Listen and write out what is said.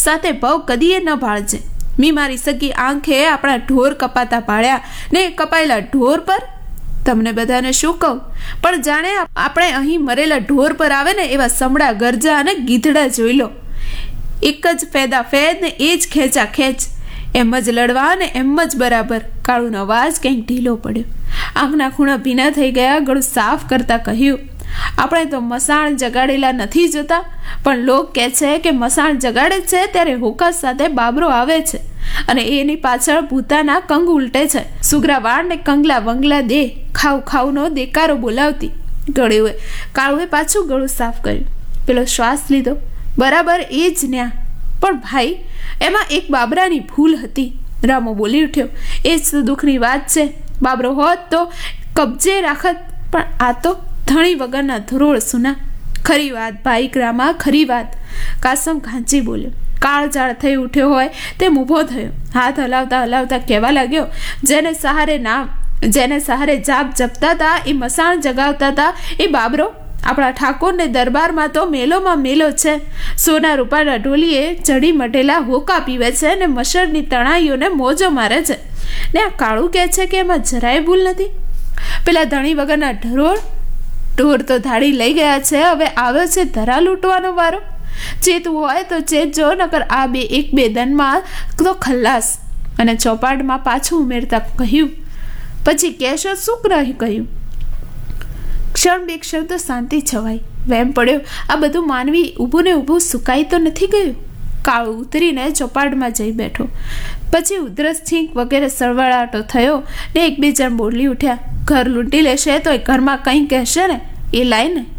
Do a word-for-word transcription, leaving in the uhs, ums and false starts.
સાથે ભવ કદીએ ન ભાળજે. મી મારી સગી આંખે આપણા ઢોર કપાતા ભાળ્યા ને કપાયેલા ઢોર પર તમને બધાને શું કહું, પણ જાણે આપણે અહીં મરેલા ઢોર પર આવે ને એવા સમડા ગરજા અને ગીધડા જોઈ લો. એક જ ફેદા ફેદ ને એ જ ખેંચા ખેંચ, એમ જ લડવા ને એમ જ બરાબર. કાળુનો અવાજ કંઈક ઢીલો પડ્યો. આંખના ખૂણા ભીના થઈ ગયા. ગળું સાફ કરતા કહ્યું, આપણે તો મસાણ જગાડેલા નથી જોતા, પણ લોક કહે છે કે મસાણ જગાડે છે ત્યારે હોકા સાથે બાબરો આવે છે અને એની પાછળ ભૂતાના કંગ ઉલટે છે. સુગરા વાળ ને કંગલા વંગલા દે ખાવ ખાવનો દેકારો બોલાવતી. ગળ્યું કાળુએ પાછું ગળું સાફ કર્યું. પેલો શ્વાસ લીધો. બરાબર એ જ ન્યા, પણ ભાઈ એમાં એક બાબરાની ભૂલ હતી. રામો બોલી ઉઠ્યો, એ જ તો દુઃખની વાત છે. બાબરો હોત તો કબજે રાખત, પણ આ તો ધણી વગરના ધરોળ સુના. ખરી વાત ભાઈ રામા, ખરી વાત. કાસમ ઘાંચી બોલ્યો. કાળઝાળ થઈ ઉઠ્યો હોય તેમ ઊભો થયો. હાથ હલાવતા હલાવતા કહેવા લાગ્યો, જેને સહારે નામ જેને સહારે જાપ જપતા હતા એ મસાણ જગાવતા હતા એ બાબરો આપણા ઠાકોરને દરબારમાં તો મેલોમાં મેલો છે. સોના રૂપાના ઢોલીએ ચડી મટેલા હોકા પીવે છે ને મસરની તણાઈઓને મોજો મારે છે. ને આ કાળું કહે છે કે એમાં જરાય ભૂલ નથી. પેલા ધણી વગરના ઢરોળ ઢોર તો ધાડી લઈ ગયા છે, હવે આવ્યો છે ધરા લૂંટવાનો વારો. ચેતવું હોય તો ચેતજો, નકર આ બે એક બે દનમાં તો ખલ્લાસ. અને ચોપાટમાં પાછું ઉમેરતા કહ્યું, પછી કહેશો શું રહી કહ્યું. ક્ષણ બે ક્ષણ તો શાંતિ છવાઈ. વેમ પડ્યો, આ બધું માનવી ઊભું ને ઊભું સુકાઈ તો નથી ગયું. કાળું ઉતરીને ચોપાટમાં જઈ બેઠો. પછી ઉધરસ છીંક વગેરે સળવળાટો થયો ને એક બે જણ બોલી ઉઠ્યા, ઘર લૂંટી લેશે તો એ ઘરમાં કંઈ કહેશે ને, એ લાઈને